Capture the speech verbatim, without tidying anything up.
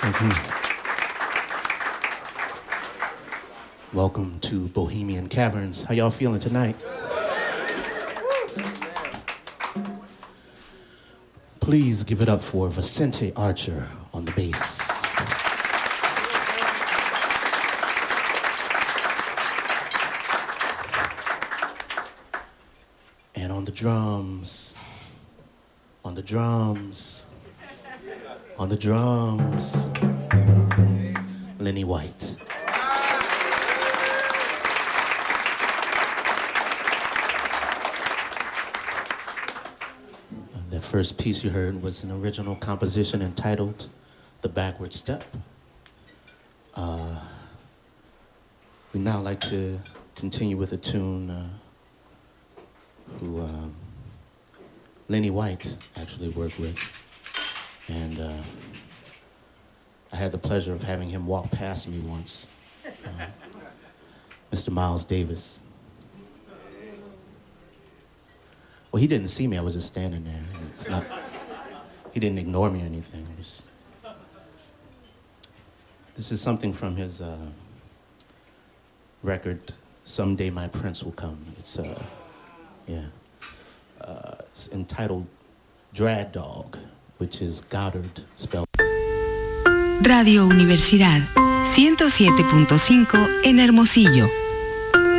Thank you. Welcome to Bohemian Caverns. How y'all feeling tonight? Please give it up for Vicente Archer on the bass. And on the drums, on the drums, on the drums, Lenny White. The first piece you heard was an original composition entitled The Backward Step. Uh, we now like to continue with a tune uh, who uh, Lenny White actually worked with. And uh, I had the pleasure of having him walk past me once. Uh, Mister Miles Davis. Well, he didn't see me. I was just standing there. It's not. He didn't ignore me or anything. It was, this is something from his uh, record, "Someday My Prince Will Come." It's uh, yeah, uh, it's entitled "Drad Dog," which is Goddard spelled. Radio Universidad ciento siete punto cinco en Hermosillo.